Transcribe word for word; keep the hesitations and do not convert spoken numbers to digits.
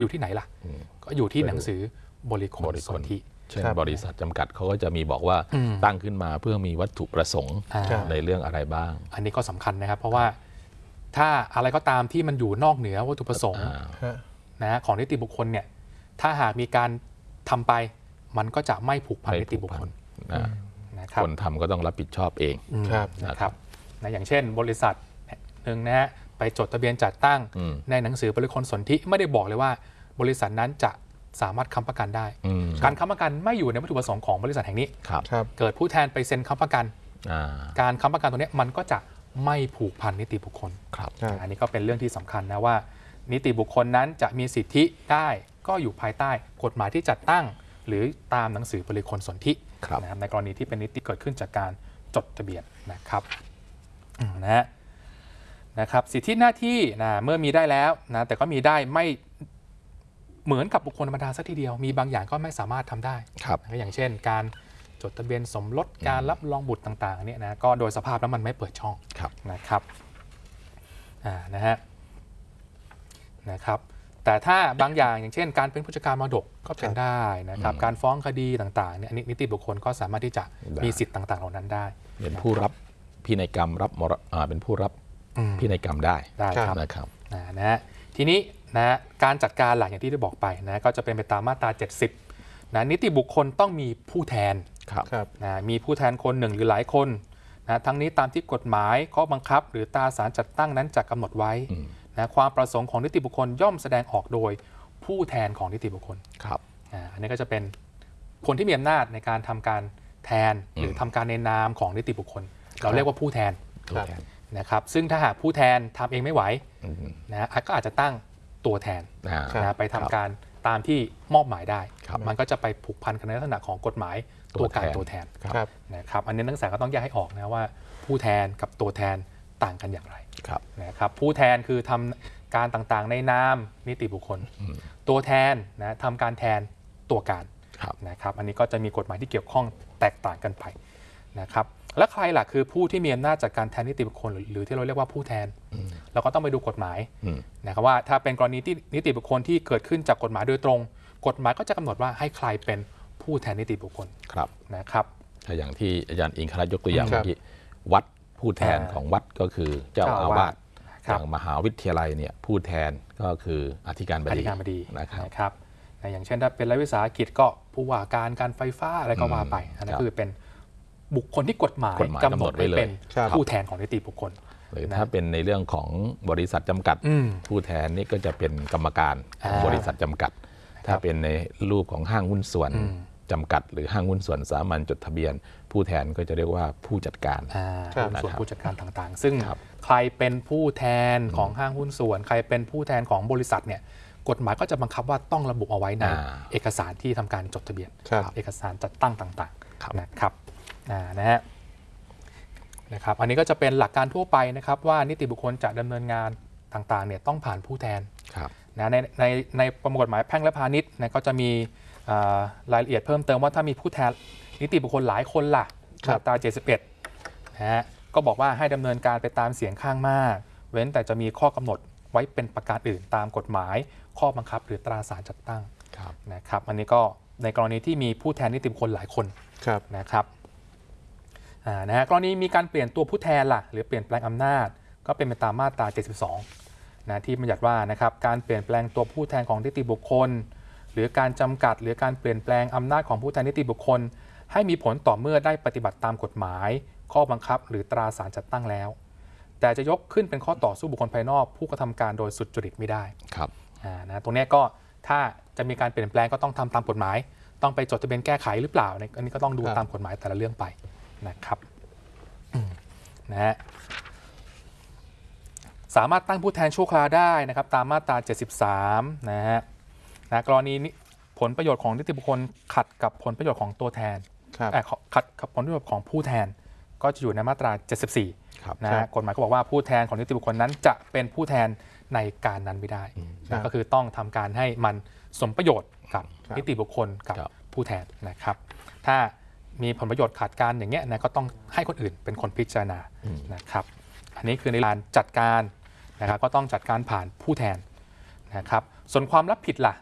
อยู่ที่ไหนล่ะก็อยู่ที่หนังสือบริคลสนธิเช่นบริษัทจำกัดเขาก็จะมีบอกว่าตั้งขึ้นมาเพื่อมีวัตถุประสงค์ในเรื่องอะไรบ้างอันนี้ก็สำคัญนะครับเพราะว่าถ้าอะไรก็ตามที่มันอยู่นอกเหนือวัตถุประสงค์นะของนิติบุคคลเนี่ยถ้าหากมีการทำไปมันก็จะไม่ผูกพันนิติบุคคลนะครับคนทำก็ต้องรับผิดชอบเองนะครับนะอย่างเช่นบริษัทหนึ่งนะฮะไปจดทะเบียนจัดตั้งในหนังสือบริคลสนธิไม่ได้บอกเลยว่าบริษัทนั้นจะสามารถค้ำประกันได้การค้ำประกันไม่อยู่ในวัตถุประสงค์ของบริษัทแห่งนี้เกิดผู้แทนไปเซ็นค้ำประกันการค้ำประกันตัวนี้มันก็จะไม่ผูกพันนิติบุคคลอันนี้ก็เป็นเรื่องที่สำคัญนะว่านิติบุคคลนั้นจะมีสิทธิได้ก็อยู่ภายใต้กฎหมายที่จัดตั้งหรือตามหนังสือบริคลสนธินะครับในกรณีที่เป็นนิติเกิดขึ้นจากการจดทะเบียนนะครับนะฮะนะครับสิทธิหน้าที่นะเมื่อมีได้แล้วนะแต่ก็มีได้ไม่เหมือนกับบุคคลธรรมดาสักทีเดียวมีบางอย่างก็ไม่สามารถทำได้นะอย่างเช่นการจดทะเบียนสมรสการรับรองบุตรต่างๆเนี่ยนะก็โดยสภาพแล้วมันไม่เปิดช่องนะครับอ่านะฮะนะครับแต่ถ้าบางอย่างอย่างเช่นการเป็นผู้จัดการมรดกก็เป็นได้นะครับการฟ้องคดีต่างๆเนี่ยนิติบุคคลก็สามารถที่จะมีสิทธิ์ต่างๆเหล่านั้นได้เป็นผู้รับพินัยกรรมรับมรอ่าเป็นผู้รับพินัยกรรมได้ได้นะครับนะฮะทีนี้นะการจัดการหลักอย่างที่ได้บอกไปนะก็จะเป็นไปตามมาตราเจ็ดสิบนะนิติบุคคลต้องมีผู้แทนนะมีผู้แทนคนหนึ่งหรือหลายคนนะทั้งนี้ตามที่กฎหมายข้อบังคับหรือตราสารจัดตั้งนั้นจะกำหนดไว้นะความประสงค์ของนิติบุคคลย่อมแสดงออกโดยผู้แทนของนิติบุคคลครับอันนี้ก็จะเป็นคนที่มีอำนาจในการทำการแทนหรือทำการในนามของนิติบุคคลเราเรียกว่าผู้แทนนะครับซึ่งถ้าหากผู้แทนทำเองไม่ไหวนะก็อาจจะตั้งตัวแทนนะไปทำการตามที่มอบหมายได้มันก็จะไปผูกพันกันในลักษณะของกฎหมายตัวการตัวแทนนะครับอันนี้นักศึกษาก็ต้องแยกให้ออกนะว่าผู้แทนกับตัวแทนต่างกันอย่างไรนะครับผู้แทนคือทำการต่างๆในนามนิติบุคคลตัวแทนนะทำการแทนตัวการนะครับอันนี้ก็จะมีกฎหมายที่เกี่ยวข้องแตกต่างกันไปนะครับและใครล่ะคือผู้ที่มีอำนาจจากการแทนนิติบุคคลหรือที่เราเรียกว่าผู้แทนเราก็ต้องไปดูกฎหมายนะครับว่าถ้าเป็นกรณีที่นิติบุคคลที่เกิดขึ้นจากกฎหมายโดยตรงกฎหมายก็จะกำหนดว่าให้ใครเป็นผู้แทนนิติบุคคลนะครับถ้าอย่างที่อาจารย์อิงคณะยกตัวอย่างเมื่อกี้วัดผู้แทนของวัดก็คือเจ้าอาวาสอย่างมหาวิทยาลัยเนี่ยผู้แทนก็คืออธิการบดีนะครับอย่างเช่นถ้าเป็นรัฐวิสาหกิจก็ผู้ว่าการการไฟฟ้าอะไรก็ว่าไปอันนั้นคือเป็นบุคคลที่กฎหมายกำหนดไว้เป็นผู้แทนของนิติบุคคลหรือถ้าเป็นในเรื่องของบริษัทจำกัดผู้แทนนี่ก็จะเป็นกรรมการบริษัทจำกัดถ้าเป็นในรูปของห้างหุ้นส่วนจำกัดหรือห้างหุ้นส่วนสามัญจดทะเบียนผู้แทนก็จะเรียกว่าผู้จัดการส่วนผู้จัดการต่างๆซึ่งใครเป็นผู้แทนของห้างหุ้นส่วนใครเป็นผู้แทนของบริษัทเนี่ยกฎหมายก็จะบังคับว่าต้องระบุเอาไว้ในเอกสารที่ทำการจดทะเบียนเอกสารจัดตั้งต่างๆนะครับนะฮะนะครับอันนี้ก็จะเป็นหลักการทั่วไปนะครับว่านิติบุคคลจะดำเนินงานต่างๆเนี่ยต้องผ่านผู้แทนนะในในในประมวลกฎหมายแพ่งและพาณิชย์นะก็จะมีรายละเอียดเพิ่มเติมว่าถ้ามีผู้แทนนิติบุคคลหลายคนล่ะมาตราเจ็ดสิบเอ็ดนะฮะก็บอกว่าให้ดำเนินการไปตามเสียงข้างมากเว้นแต่จะมีข้อกำหนดไว้เป็นประการอื่นตามกฎหมายข้อบังคับหรือตราสารจัดตั้งนะครับอันนี้ก็ในกรณีที่มีผู้แทนนิติบุคคลหลายคนนะครับนะฮะกรณีมีการเปลี่ยนตัวผู้แทนล่ะหรือเปลี่ยนแปลงอำนาจก็เป็นไปตามมาตราเจ็ดสิบสองนะที่บัญญัติว่านะครับการเปลี่ยนแปลงตัวผู้แทนของนิติบุคคลหรือการจำกัดหรือการเปลี่ยนแปลงอำนาจของผู้แทนนิติบุคคลให้มีผลต่อเมื่อได้ปฏิบัติตามกฎหมายข้อบังคับหรือตราสารจัดตั้งแล้วแต่จะยกขึ้นเป็นข้อต่อสู้บุคคลภายนอกผู้กระทำการโดยสุจริตไม่ได้ครับนะตรงนี้ก็ถ้าจะมีการเปลี่ยนแปลงก็ต้องทำตามกฎหมายต้องไปจดทะเบียนแก้ไขหรือเปล่าอันนี้ก็ต้องดูตามกฎหมายแต่ละเรื่องไปนะครับนะฮะสามารถตั้งผู้แทนชั่วคราวได้นะครับตามมาตราเจ็ดสิบสามนะฮะนะกรณีผลประโยชน์ของนิติบุคคลขัดกับผลประโยชน์ของตัวแทนขัดกับผลประโยชน์ของผู้แทนก็จะอยู่ในมาตราเจ็ดสิบสี่นะฮะกฎหมายก็บอกว่าผู้แทนของนิติบุคคลนั้นจะเป็นผู้แทนในการนั้นไม่ได้นะก็คือต้องทำการให้มันสมประโยชน์กับนิติบุคคลกับผู้แทนนะครับถ้ามีผลประโยชน์ขาดการอย่างเงี้ยนะก็ต้องให้คนอื่นเป็นคนพิจารณานะครับอันนี้คือในการจัดการนะครับก็ต้องจัดการผ่านผู้แทนนะครับส่วนความรับผิดล่ะ